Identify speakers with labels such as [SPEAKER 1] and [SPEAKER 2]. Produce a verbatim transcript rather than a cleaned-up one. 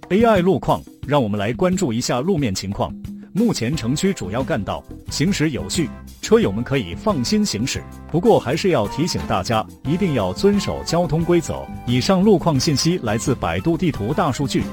[SPEAKER 1] A I 路况，让我们来关注一下路面情况。目前城区主要干道行驶有序，车友们可以放心行驶。不过还是要提醒大家，一定要遵守交通规则。以上路况信息来自百度地图大数据。